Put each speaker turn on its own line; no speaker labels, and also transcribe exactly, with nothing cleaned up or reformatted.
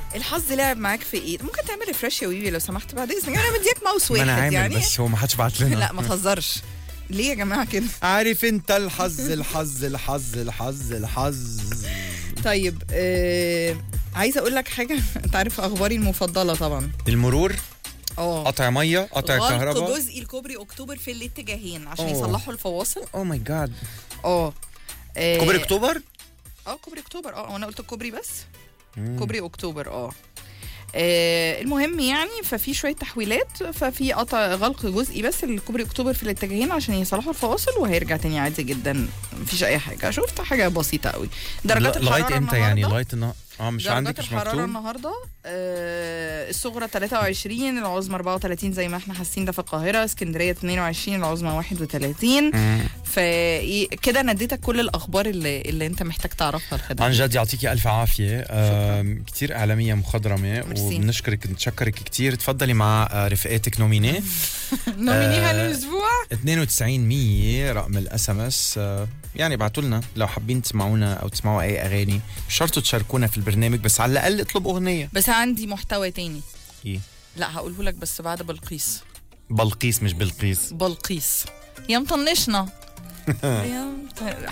الحظ لعب معاك في ايه؟ ممكن تعمل ريفرش يا ويوي لو سمحت بعد اذنك، انا مديك ماوس
ما انا
واحد
عامل
يعني.
بس هو ما حدش بعت لنا.
لا ما تهزرش ليه يا جماعه كده؟
عارف انت الحظ الحظ الحظ الحظ الحظ.
طيب آه... عايزه اقول لك حاجه. انت عارف اخباري المفضله طبعا
المرور،
اه
قطع ميه، قطع
غلق
كهرباء.
جزئي الكوبري اكتوبر في الاتجاهين عشان
أوه.
يصلحوا الفواصل.
اوه ماي جاد.
اه
كوبري اكتوبر.
اه كوبري اكتوبر. اه وانا قلت الكوبري بس.
مم.
كوبري اكتوبر اه آه، المهم يعني ففي شويه تحويلات، ففي قطع غلق جزئي بس الكوبري اكتوبر في الاتجاهين عشان يصلحوا الفواصل، وهيرجع تاني عادي جدا مفيش اي حاجه. شفت حاجه بسيطه قوي. درجات الحراره
لغايه امتى يعني؟
النهاردة-
لغايه النهارده اه مش عندك
درجات
مش
الحراره
مكتوب.
النهارده آه الصغرى ثلاثة وعشرين، العظمى أربعة وثلاثين زي ما احنا حاسين ده في القاهره. اسكندريه اثنين وعشرين، العظمى واحد وثلاثين.
مم.
فكده انا اديتك كل الاخبار اللي, اللي انت محتاج تعرفها الخدمه.
عن جد يعطيكي الف عافيه. آم، كتير اعلاميه مخضرمه
ميرسي.
وبنشكرك نتشكرك كتير. تفضلي مع آه، رفقاتك نوميني.
نوميني
آه،
هالاسبوع
اثنين وتسعين مية رقم الاس ام اس. يعني ابعتوا لنا لو حابين تسمعونا او تسمعوا اي اغاني. مش شرط تشاركونا في البرنامج بس على الاقل اطلبوا اغنيه.
بس عندي محتوى تاني.
ايه؟
لا هقوله لك بس بعد بلقيس.
بلقيس مش بلقيس.
بلقيس يا مطنشنا. يا مط...